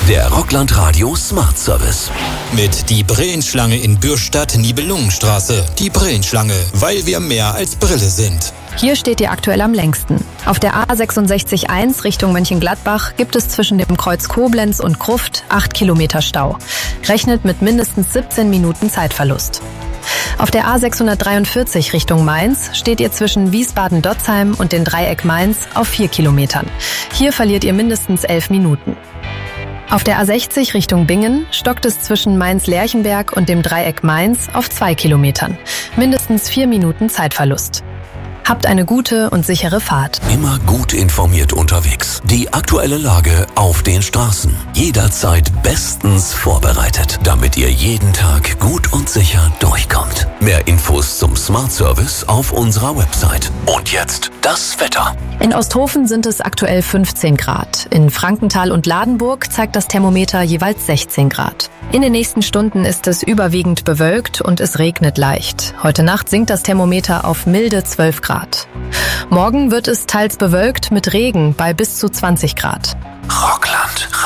Der Rockland Radio Smart Service. Mit die Brillenschlange in Bürstadt-Nibelungenstraße. Die Brillenschlange, weil wir mehr als Brille sind. Hier steht ihr aktuell am längsten. Auf der A66-1 Richtung Mönchengladbach gibt es zwischen dem Kreuz Koblenz und Gruft 8 Kilometer Stau. Rechnet mit mindestens 17 Minuten Zeitverlust. Auf der A643 Richtung Mainz steht ihr zwischen Wiesbaden-Dotzheim und den Dreieck Mainz auf 4 Kilometern. Hier verliert ihr mindestens 11 Minuten. Auf der A60 Richtung Bingen stockt es zwischen Mainz-Lerchenberg und dem Dreieck Mainz auf 2 Kilometern. Mindestens 4 Minuten Zeitverlust. Habt eine gute und sichere Fahrt. Immer gut informiert unterwegs. Die aktuelle Lage auf den Straßen. Jederzeit bestens vorbereitet, damit ihr jeden Tag gut und sicher durchkommt. Mehr Infos zum Smart Service auf unserer Website. Und jetzt das Wetter. In Osthofen sind es aktuell 15 Grad. In Frankenthal und Ladenburg zeigt das Thermometer jeweils 16 Grad. In den nächsten Stunden ist es überwiegend bewölkt und es regnet leicht. Heute Nacht sinkt das Thermometer auf milde 12 Grad. Morgen wird es teils bewölkt mit Regen bei bis zu 20 Grad. Rockland